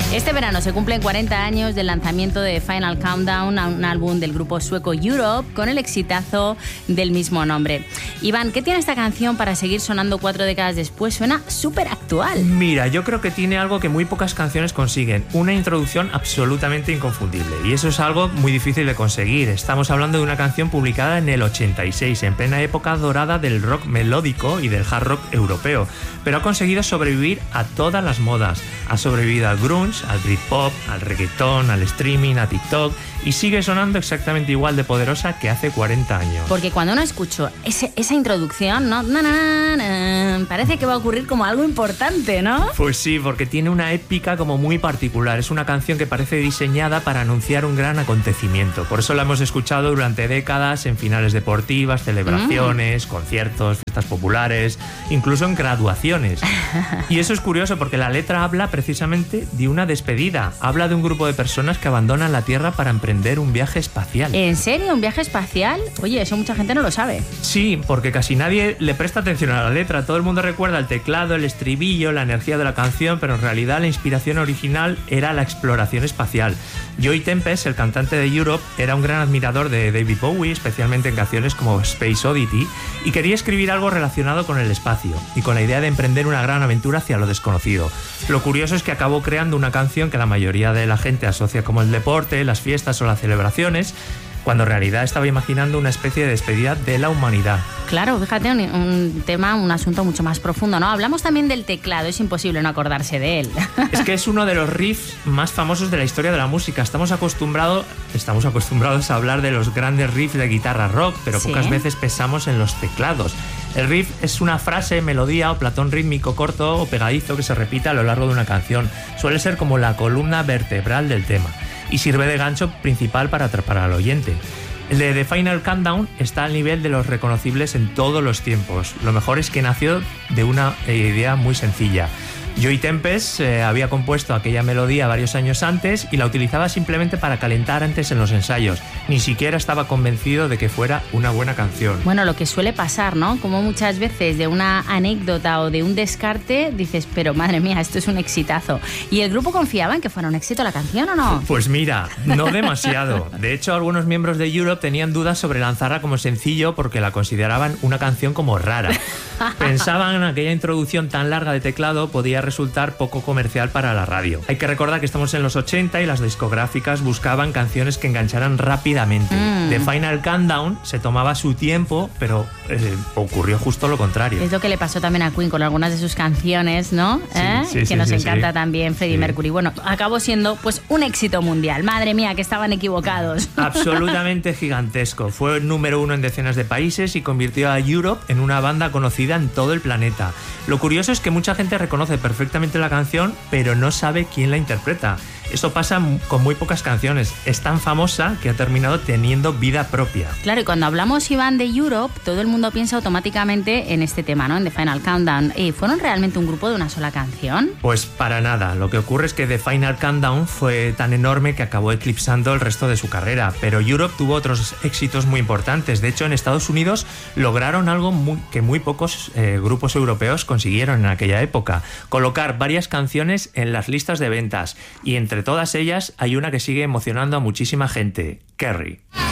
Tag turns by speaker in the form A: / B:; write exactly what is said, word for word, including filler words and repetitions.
A: Este verano se cumplen cuarenta años del lanzamiento de Final Countdown, un álbum del grupo sueco Europe con el exitazo del mismo nombre. Iván, ¿qué tiene esta canción para seguir sonando cuatro décadas después? Suena súper actual.
B: Mira, yo creo que tiene algo que muy pocas canciones consiguen, una introducción absolutamente inconfundible. Y eso es algo muy difícil de conseguir. Estamos hablando de una canción publicada en el ochenta y seis, en plena época dorada del rock melódico y del hard rock europeo. Pero ha conseguido sobrevivir a todas las modas. Ha sobrevivido al grunge, al Britpop, al reggaetón, al streaming, a TikTok y sigue sonando exactamente igual de poderosa que hace cuarenta años.
A: Porque cuando uno escucha ese, esa introducción, ¿no? Na, na, na, parece que va a ocurrir como algo importante, ¿no?
B: Pues sí, porque tiene una épica como muy particular. Es una canción que parece diseñada para anunciar un gran acontecimiento. Por eso la hemos escuchado durante décadas en finales deportivas, celebraciones, mm. conciertos, fiestas populares, incluso en graduaciones. Y eso es curioso porque la letra habla precisamente de una despedida. Habla de un grupo de personas que abandonan la Tierra para emprender un viaje espacial.
A: ¿En serio? ¿Un viaje espacial? Oye, eso mucha gente no lo sabe.
B: Sí, porque casi nadie le presta atención a la letra. Todo el mundo recuerda el teclado, el estribillo, la energía de la canción, pero en realidad la inspiración original era la exploración espacial. Joey Tempest, el cantante de Europe, era un gran admirador de David Bowie, especialmente en canciones como Space Oddity, y quería escribir algo relacionado con el espacio y con la idea de emprender una gran aventura hacia lo desconocido. Lo curioso es que acabó creando una canción que la mayoría de la gente asocia como el deporte, las fiestas o las celebraciones, cuando en realidad estaba imaginando una especie de despedida de la humanidad.
A: Claro, fíjate, un, un tema, un asunto mucho más profundo, ¿no? Hablamos también del teclado, es imposible no acordarse de él.
B: Es que es uno de los riffs más famosos de la historia de la música. Estamos acostumbrados, estamos acostumbrados a hablar de los grandes riffs de guitarra rock, pero ¿sí? Pocas veces pensamos en los teclados. El riff es una frase, melodía o platón rítmico corto o pegadizo que se repite a lo largo de una canción. Suele ser como la columna vertebral del tema y sirve de gancho principal para atrapar al oyente. El de The Final Countdown está al nivel de los reconocibles en todos los tiempos. Lo mejor es que nació de una idea muy sencilla. Joey Tempest eh, había compuesto aquella melodía varios años antes y la utilizaba simplemente para calentar antes en los ensayos. Ni siquiera estaba convencido de que fuera una buena canción.
A: Bueno, lo que suele pasar, ¿no? Como muchas veces de una anécdota o de un descarte dices, pero madre mía, esto es un exitazo. ¿Y el grupo confiaba en que fuera un éxito la canción o no?
B: Pues mira, no demasiado. De hecho, algunos miembros de Europe tenían dudas sobre lanzarla como sencillo porque la consideraban una canción como rara. Pensaban en aquella introducción tan larga de teclado podía resultar poco comercial para la radio. Hay que recordar que estamos en los ochenta y las discográficas buscaban canciones que engancharan rápidamente. Mm. The Final Countdown se tomaba su tiempo, pero eh, ocurrió justo lo contrario.
A: Es lo que le pasó también a Queen con algunas de sus canciones, ¿no?
B: Sí,
A: ¿Eh?
B: sí,
A: que
B: sí,
A: nos
B: sí,
A: encanta
B: sí.
A: también Freddie sí. Mercury. Bueno, acabó siendo pues un éxito mundial. Madre mía, que estaban equivocados.
B: Absolutamente gigantesco. Fue el número uno en decenas de países y convirtió a Europe en una banda conocida en todo el planeta. Lo curioso es que mucha gente reconoce perfectamente la canción, pero no sabe quién la interpreta. Esto pasa con muy pocas canciones. Es tan famosa que ha terminado teniendo vida propia.
A: Claro, y cuando hablamos, Iván, de Europe, todo el mundo piensa automáticamente en este tema, ¿no? En The Final Countdown. ¿Y fueron realmente un grupo de una sola canción?
B: Pues para nada. Lo que ocurre es que The Final Countdown fue tan enorme que acabó eclipsando el resto de su carrera. Pero Europe tuvo otros éxitos muy importantes. De hecho, en Estados Unidos lograron algo muy, que muy pocos eh, grupos europeos consiguieron en aquella época. Colocar varias canciones en las listas de ventas. Y entre todas ellas hay una que sigue emocionando a muchísima gente, Kerry.